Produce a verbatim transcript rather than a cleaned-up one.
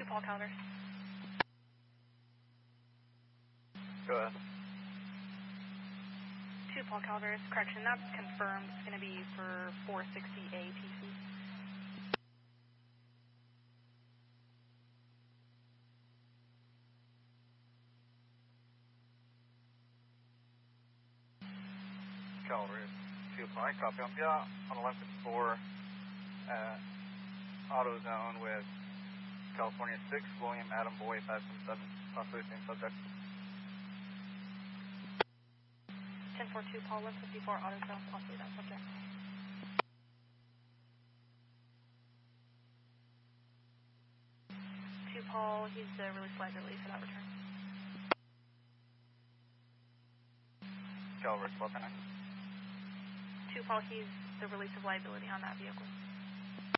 Paul Calvert. Go ahead. two Paul Calvert, correction, that's confirmed. It's going to be for four sixty A T C. Calvert, two five, copy on yeah, on eleven fifty-four, uh, AutoZone with California six, William Adam Boy five seven seven, possibly same subject. ten four two Paul one fifty-four, AutoZone, possibly that subject. two Paul, he's the release liability for that return. Calvert, twelve ten. two Paul, he's the release of liability on that vehicle.